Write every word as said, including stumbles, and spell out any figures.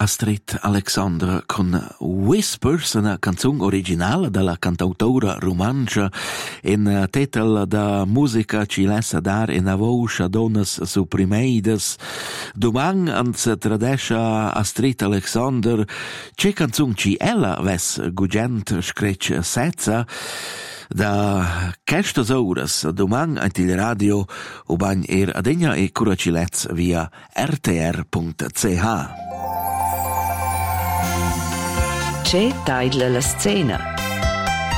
Astrid Alexandra con Whispers, una canzone originale della cantautora romancia in titel da musica ci lessa dar in a voce donas suprimeidas. Domang ans tradescia Astrid Alexander ce canzone ci ella ves gugent screc setza da questas horas domang ant il radio u bagn er adegna e curacilez via r t r punto c h. C'è taidla la scena.